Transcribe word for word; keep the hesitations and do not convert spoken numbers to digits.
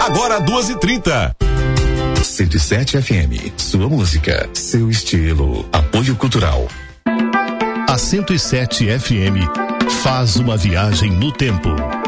Agora duas e trinta. cento e sete F M, sua música, seu estilo. Apoio Cultural. A cento e sete F M faz uma viagem no tempo.